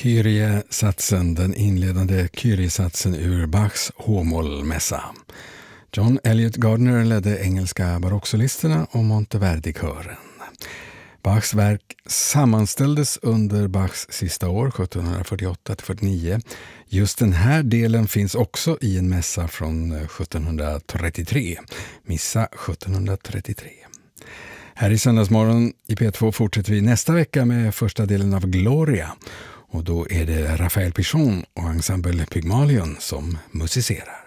Kyrie-satsen, den inledande Kyrie-satsen ur Bachs H-mollmässa. John Elliott Gardner ledde engelska barocksolisterna och Monteverdi-kören. Bachs verk sammanställdes under Bachs sista år, 1748-49. Just den här delen finns också i en mässa från 1733, Missa 1733. Här i Söndagsmorgon i P2 fortsätter vi nästa vecka med första delen av Gloria. Och då är det Raphael Pichon och ensemble Pygmalion som musicerar.